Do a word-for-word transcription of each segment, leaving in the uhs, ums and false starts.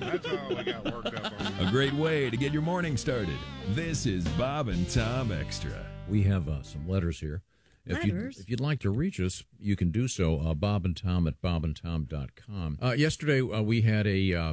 That's all we got worked up on. A great way to get your morning started. This is Bob and Tom Extra. We have uh, some letters here. If you'd, Letters? if you'd like to reach us, you can do so. Uh, Bob and Tom at bob and tom dot com. Uh, yesterday, uh, we had a uh,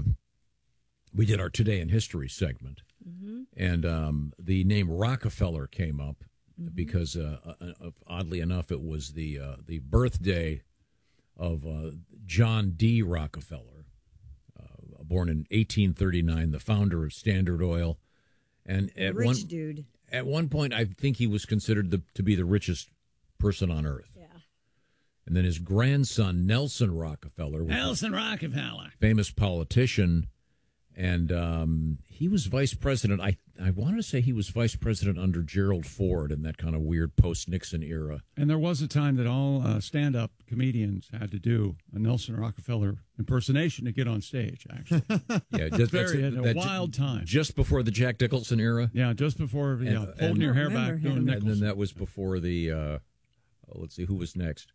we did our Today in History segment, Mm-hmm. and um, the name Rockefeller came up Mm-hmm. because, uh, uh, oddly enough, it was the uh, the birthday of uh, John D. Rockefeller, uh, born in eighteen thirty-nine, the founder of Standard Oil, and at Rich one dude. at one point, I think he was considered the, to be the richest person on earth. Yeah. And then his grandson, Nelson Rockefeller, was Nelson Rockefeller. a famous politician, and um, he was vice president. I I want to say he was vice president under Gerald Ford in that kind of weird post-Nixon era. And there was a time that all uh, stand-up comedians had to do a Nelson Rockefeller impersonation to get on stage, actually. Yeah, just, Very, that's- a that- wild time. Just before the Jack Nicholson era. Yeah, just before, yeah, And- holding and- your hair Remember back, him. doing And Nicholson. then that was before the, uh, let's see, who was next?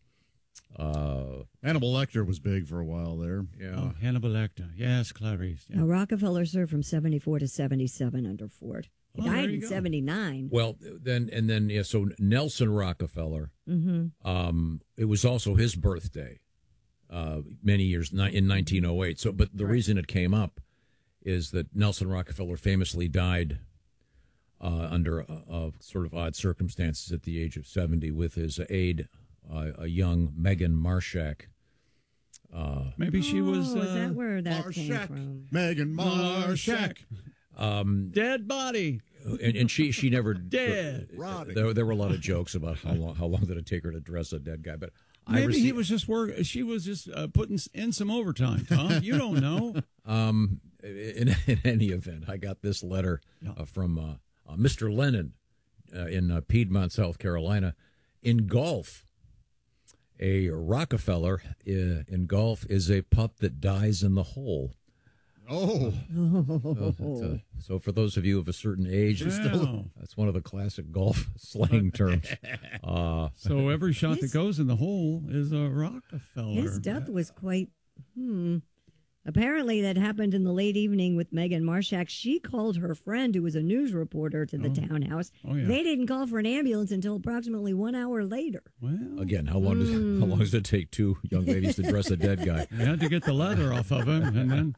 Uh, Hannibal Lecter was big for a while there. yeah. Oh, Hannibal Lecter. Yes, Clarice. Yeah. Now, Rockefeller served from seventy-four to seventy-seven under Ford. He Oh, there died you in go. seventy-nine. Well, then and then yeah. So Nelson Rockefeller. Mm-hmm. Um, it was also his birthday, uh, many years ni- in nineteen oh eight. So, but the reason it came up is that Nelson Rockefeller famously died uh, under uh, uh, sort of odd circumstances at the age of seventy with his aide, uh, a young Megan Marshak. Uh, Maybe she was Oh, uh, is that where that came Marshak. from? Megan Marshak. um, dead body. and, and she she never Dead. Rotting. There, there were a lot of jokes about how long how long did it take her to dress a dead guy, but I Maybe received, he was just work. She was just uh, putting in some overtime. Tom, you don't know. Um, in, in any event, I got this letter uh, from uh, uh, Mister Lennon uh, in uh, Piedmont, South Carolina. In golf, a Rockefeller uh, in golf is a putt that dies in the hole. Oh, So, that's a- so for those of you of a certain age, it's still- Wow. that's one of the classic golf slang terms. Uh, So every shot His- that goes in the hole is a Rockefeller. His death was quite, hmm. Apparently, that happened in the late evening with Megan Marshak. She called her friend, who was a news reporter, to the Oh. townhouse. Oh, yeah. They didn't call for an ambulance until approximately one hour later. Well, again, how long does how long does it take two young ladies to dress a dead guy? you had to get the leather off of him, and then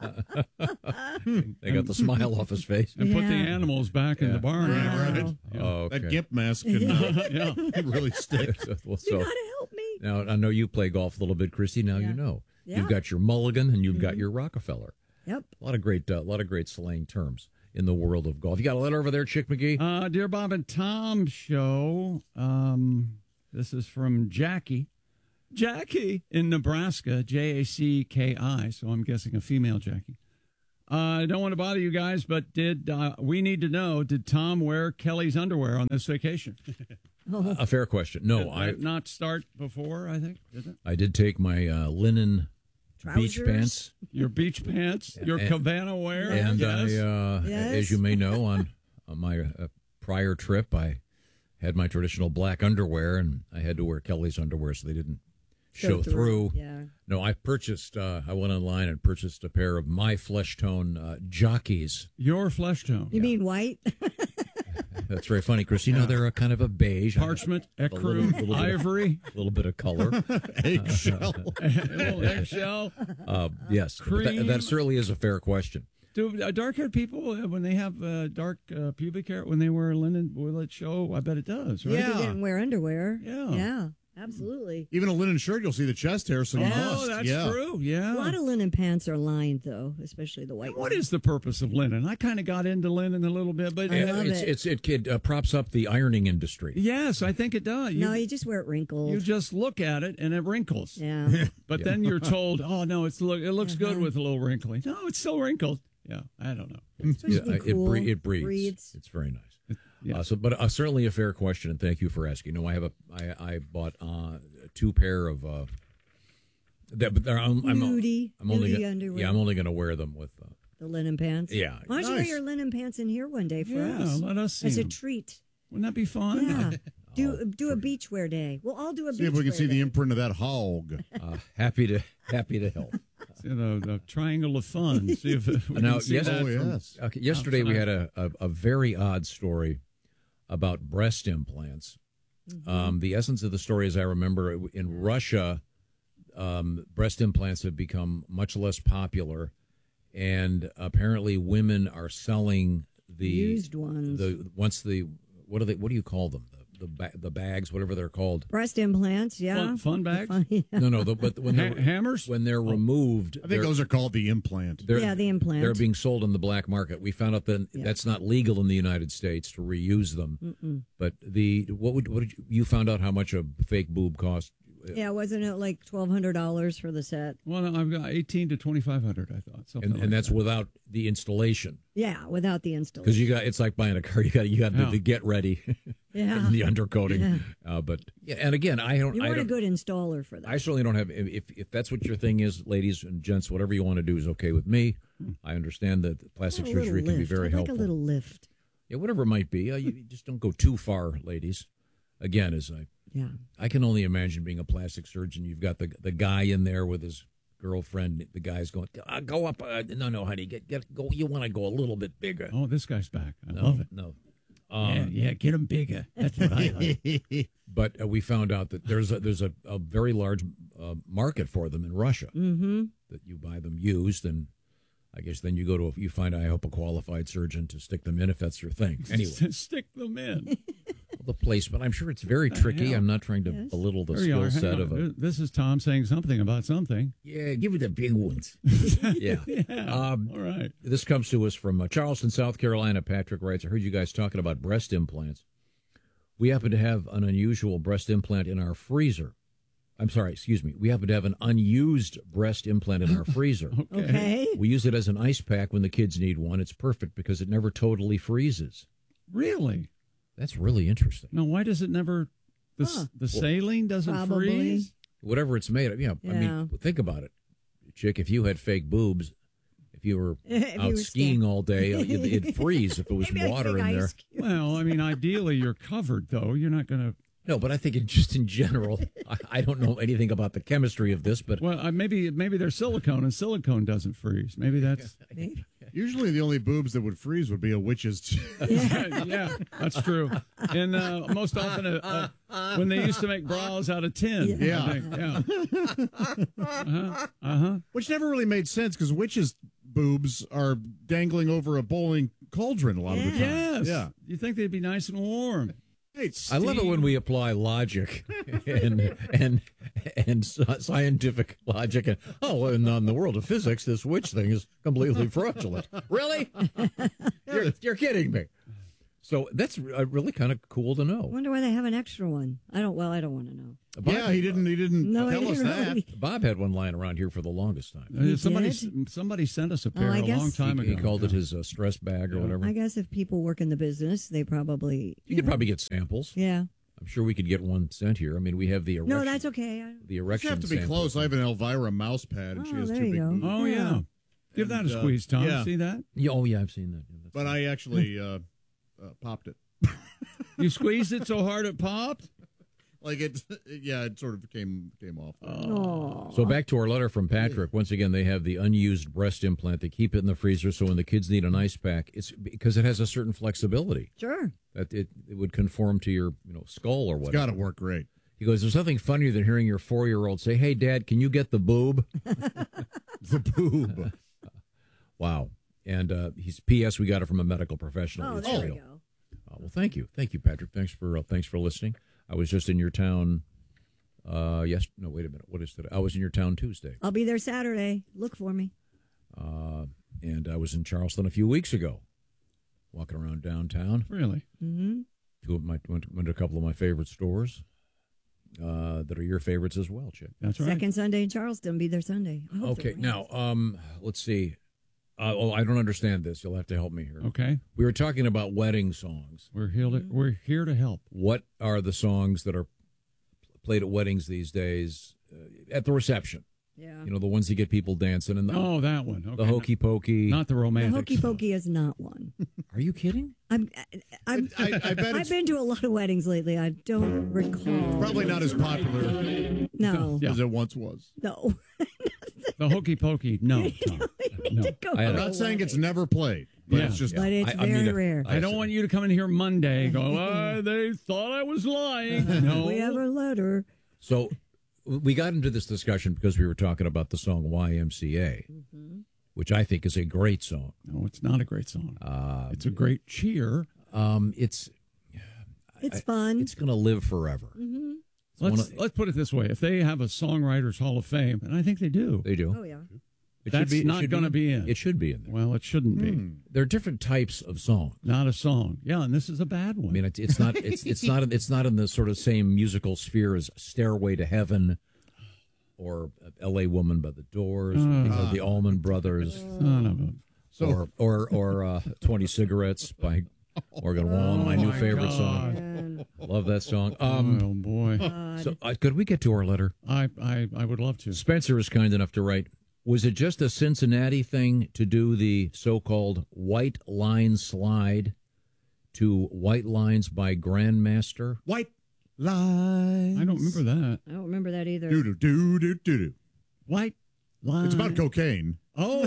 They got the smile off his face. and put the Yeah. animals back in the barn. Yeah, right. Wow. Oh, okay. that gimp mask can uh, yeah. really stick. Well, You so gotta help me. now I know you play golf a little bit, Chrissy. Now Yeah. you know Yeah. you've got your mulligan and you've got your Rockefeller. Yep. A lot of great, a uh, lot of great slang terms in the world of golf. You got a letter over there, Chick McGee? Uh, Dear Bob and Tom show, um, this is from Jackie. Jackie in Nebraska, J A C K I, so I'm guessing a female Jackie. Uh, I don't want to bother you guys, but did uh, we need to know, did Tom wear Kelly's underwear on this vacation? A fair question. No, Did I that not start before, I think, did it? I did take my uh, linen beach Trousers? pants, Your beach pants, your And- cabana wear, and yes. I, uh, Yes. as you may know, on, on my uh, prior trip, I had my traditional black underwear, and I had to wear Kelly's underwear so they didn't show Go through. Yeah. No, I purchased. Uh, I went online and purchased a pair of my flesh tone uh, jockeys. Your flesh tone. You mean white? That's very funny, Chris. You know they're a kind of a beige, Parchment, a little- ecru, little bit of- ivory, a little bit of color. Eggshell. a little eggshell. Uh, yes, but that, Cream. that certainly is a fair question. Do uh, dark-haired people, uh, when they have uh, dark uh, pubic hair, when they wear linen, will it show? I bet it does, right? If Yeah. you didn't wear underwear. Yeah. Yeah. Absolutely. Even a linen shirt, you'll see the chest hair, so you Oh, must. that's yeah. true. Yeah. A lot of linen pants are lined, though, especially the white What ones. is the purpose of linen? I kind of got into linen a little bit, but I uh, love it's, it. it's it kid uh, props up the ironing industry. yes, I think it does. You, No, you just wear it wrinkled. you just look at it and it wrinkles. yeah. But then you're told, oh no, it's look, it looks good Uh-huh. with a little wrinkling. No, it's still wrinkled. Yeah, I don't know. It's supposed to be Yeah, it, cool. bre- it breathes. breathes. It's very nice. Yeah. Uh, so, but uh, certainly a fair question, and thank you for asking. No, I have a I, I bought uh, two pair of uh, that, but they're, I'm, I'm, Nudie, I'm only nudie gonna, underwear. yeah, I'm only going to wear them with. Uh, The linen pants. Yeah. Why don't you wear Nice. your linen pants in here one day for Yeah, us? let us see As a them. treat. Wouldn't that be fun? Yeah. Do do a beach wear day. We'll all do a See beach if we can wear see the day. imprint of that hog. uh, happy to happy to help. you know, the triangle of fun. See if we Now, can see yes- that Oh, from- yes. Okay, yesterday we had a, a, a very odd story about breast implants. Um, the essence of the story, as I remember, in Russia, um, breast implants have become much less popular, and apparently women are selling the Used ones. The once the what do they what do you call them the the, ba- the bags whatever they're called. Breast implants, yeah. Fun, fun bags? Fun- yeah. No, no, the, but when Ha- they're hammers? when they're removed, I think they're- those are called the implant. They're, Yeah, the implant. They're being sold on the black market. We found out that Yeah. that's not legal in the United States to reuse them. Mm-mm. But the what would what did you, you found out how much a fake boob cost? Yeah, wasn't it like twelve hundred dollars for the set? Well, I've got eighteen to twenty-five hundred, I thought. Something And, like and that's that. without the installation, Yeah, without the installation. because you got it's like buying a car. You got you got Yeah. the, the get ready, Yeah. and the undercoating. Yeah. Uh, but yeah, and again, I don't. You I want a don't, good installer for that. I certainly don't have. If if that's what your thing is, ladies and gents, whatever you want to do is okay with me. I understand that plastic A little surgery can be lift. very I'd like helpful. a little lift. Yeah, whatever it might be. Uh, you just don't go too far, ladies. Again, as I Yeah. I can only imagine being a plastic surgeon. You've got the the guy in there with his girlfriend. The guy's going, uh, go up. Uh, no, no, honey, get get go. You want to go a little bit bigger. Oh, this guy's back. I no, love it. No. yeah, Um, yeah, get them bigger. That's what I like. But uh, we found out that there's a, there's a, a very large uh, market for them in Russia. Mm-hmm. That you buy them used, and I guess then you go to a, you find I hope a qualified surgeon to stick them in if that's your thing. Anyway, Stick them in. the placement. I'm sure it's very tricky. yeah. I'm not trying to Yes. belittle the There you skill are. Hang set on. of a. This is Tom saying something about something. Yeah, give me the big ones. yeah. Yeah. Um, All right. This comes to us from uh, Charleston, South Carolina. Patrick writes, I heard you guys talking about breast implants. We happen to have an unusual breast implant in our freezer. I'm sorry, excuse me. We happen to have an unused breast implant in our freezer. Okay. We use it as an ice pack when the kids need one. It's perfect because it never totally freezes. Really? That's really interesting. Now, why does it never? The Huh. the saline doesn't Probably. freeze. Whatever it's made of. Yeah, I Yeah. mean, think about it. Chick, if you had fake boobs, if you were If you out were skiing stand- all day, uh, it'd, it'd freeze if it was Maybe a water big in there. ice cube. Well, I mean, ideally you're covered though. You're not going to. No, but I think in, just in general, I, I don't know anything about the chemistry of this, but Well, uh, maybe maybe there's silicone and silicone doesn't freeze. Maybe that's. Maybe. Usually the only boobs that would freeze would be a witch's. yeah, that's true. And uh, most often, uh, uh, when they used to make bras out of tin. Yeah. I think. Yeah. Uh-huh. Uh-huh. Which never really made sense because witches' boobs are dangling over a boiling cauldron a lot of the time. Yes. Yeah. You think they'd be nice and warm. Hey, I love it when we apply logic and and and sci- scientific logic. And oh, and in the world of physics, this witch thing is completely fraudulent. Really? You're, you're kidding me. So that's uh, really kind of cool to know. Wonder why they have an extra one. I don't. Well, I don't want to know. Bob, Yeah, he didn't. He didn't No, I tell us didn't that. really. Bob had one lying around here for the longest time. Uh, He somebody did? somebody sent us a pair I a guess- long time He, ago. he called it his uh, stress bag or whatever. I guess if people work in the business, they probably. You could know. probably get samples. Yeah. I'm sure we could get one sent here. I mean, we have the erection. No, that's okay. I, The You erection. have to be sample. close. I have an Elvira mouse pad, and she Oh, has there two you big go. boobs. Oh, yeah. Yeah. Give that a And, uh, squeeze, Tom. yeah. See that? Yeah, oh, yeah, I've seen that. Yeah, that's But I actually uh, uh, popped it. You squeezed it so hard it popped? Like it, yeah, it sort of came came off. oh. So back to our letter from Patrick. Once again, they have the unused breast implant. They keep it in the freezer, so when the kids need an ice pack, it's because it has a certain flexibility Sure. that it, it would conform to your you know skull or It's whatever. got to work great. He goes, "There's nothing funnier than hearing your four year old say, 'Hey, Dad, can you get the boob?'" The boob. Wow. And uh, he's P S. We got it from a medical professional. Oh, It's there we real. go. Uh, well, thank you, thank you, Patrick. Thanks for uh, thanks for listening. I was just in your town. Uh, yes. No, wait a minute. What is today? I was in your town Tuesday. I'll be there Saturday. Look for me. Uh, and I was in Charleston a few weeks ago, walking around downtown. Really? Mm-hmm. Two of my went, went to a couple of my favorite stores uh, that are your favorites as well, Chick. That's right. Second Sunday in Charleston. Be there Sunday. I hope Okay, it now rains. um, let's see. Uh, oh, I don't understand this. You'll have to help me here. Okay. We were talking about wedding songs. We're here to, we're here to help. What are the songs that are played at weddings these days uh, at the reception? Yeah. You know, the ones that get people dancing and the, Oh, that one. Okay. the hokey pokey. Not the The romantic. hokey stuff. pokey is not one. Are you kidding? I'm. I'm. I, I bet I've it's been to a lot of weddings lately. I don't recall. probably not as popular No. Yeah. as it once was. No. The Hokey Pokey, no, Tom. no. I I'm had a- not saying it's never played, but Yeah. it's just But it's I- I very mean, rare. I don't want you to come in here Monday and go, oh, they thought I was lying. No. We have a letter. So we got into this discussion because we were talking about the song Y M C A, which I think is a great song. No, it's not a great song. Uh, It's a great cheer. um, it's It's fun. it's going to live forever. It's one Let's of- let's put it this way: if they have a Songwriters Hall of Fame, and I think they do, They do. oh, yeah. It that's should be, it not should going to be in. It should be in there. well, it shouldn't be. There are different types of songs. Not a song. Yeah, and this is a bad one. I mean, it's, it's not it's it's not it's not in the sort of same musical sphere as Stairway to Heaven or L A Woman by the Doors, or the Allman Brothers, Son of a. So- or or or uh, Twenty Cigarettes by Morgan Wallen, my new my favorite God. song. And, Love that song. Um, oh boy, so uh, could we get to our letter? I, I I would love to. Spencer is kind enough to write. Was it just a Cincinnati thing to do the so-called white line slide to White Lines by Grandmaster? white lines. I don't remember that. I don't remember that either. Do do do do do do. White line. It's about cocaine. Oh.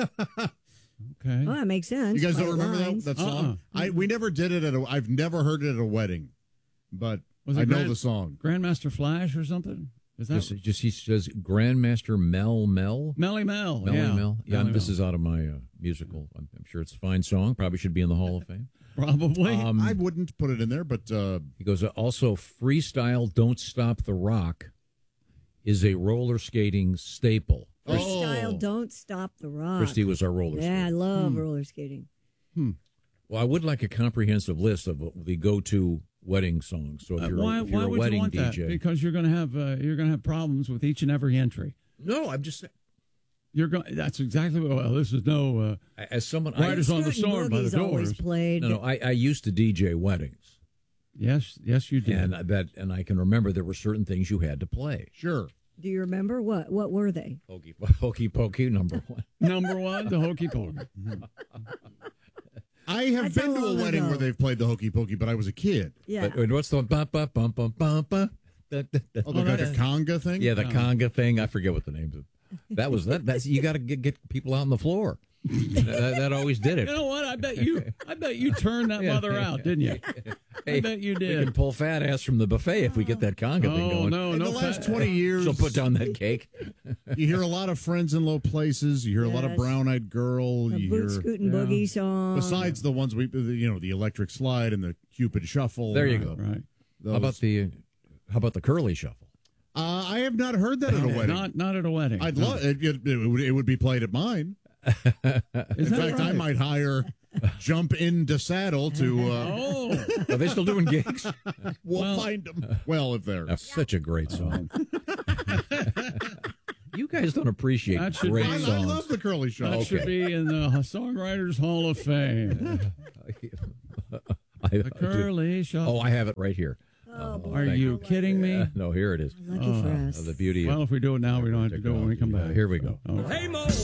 Okay. Oh, that makes sense. You guys don't White remember that, lines. that song? Uh-uh. I we never did it at a. I've never heard it at a wedding, but Was it I know Grand- the song. Grandmaster Flash or something? Is that Just, just he says Grandmaster Mel Mel. Melly Mel? Melly yeah. Mel. Yeah, Melly this Mel. is out of my uh, musical. I'm, I'm sure it's a fine song. Probably should be in the Hall of Fame. Probably. Um, I wouldn't put it in there, but uh, He goes, also, freestyle Don't Stop the Rock is a roller skating staple. Freestyle, Oh. don't stop the rock. Christy was our roller Yeah, I skater. love roller skating. Well, I would like a comprehensive list of the go-to wedding songs. So if Uh, you're, why a, if you're why a would wedding you want D J. that? Because you're going to have uh, you're going to have problems with each and every entry. No, I'm just You're going. That's exactly what. Well, this is no. Uh, as someone. Riders I, on the Scootin' Storm by the Boogie's always Doors. played. no, no, I, I used to D J weddings, yes, yes, you did. and I bet, and I can remember there were certain things you had to play. sure. Do you remember what? What were they? Hokey, hokey pokey, number one. Number one, the Hokey Pokey. I have That's been how to a long wedding ago. where they've played the Hokey Pokey, but I was a kid. Yeah. But, wait, what's the bum bum bum bum bum bum? Oh, the, like a conga thing? Yeah, the conga thing. I forget what the names of. That was that. That's you got to get, get people out on the floor. that, that always did You it. know what? I bet you. I bet you turned that mother out, didn't you? I bet you We can did. pull fat ass from the buffet if we get that conga thing Oh going. no, In no the last fat- twenty years, She'll put down that cake. you hear a lot of Friends in Low Places. You hear a lot of Yes. Brown Eyed Girl. The You boot hear, scootin' yeah. boogie song. besides the ones we, you know, the Electric Slide and the Cupid Shuffle. There you uh, go. Right. those. How about the how about the curly shuffle? Uh, I have not heard that at a wedding. Not not at a wedding. I'd No. love it, it, it, would, it would be played at mine. Is In that fact, I right? might hire Jump into Saddle to. Uh, Oh, Are they still doing gigs? we'll, Well- find them. Well, if they're. That's such a great song. You guys don't appreciate That should great be- I, I songs. love the Curly that Shuffle. should be in the Songwriters Hall of Fame. I- The Curly Shuffle. oh, I have it right here. Oh, boy. Are you kidding me? Uh, no, here it is. Lucky for us. Uh, the beauty Well, of if we do it now, we don't have to go when we come back. Here we go. Okay. Hey, Mo.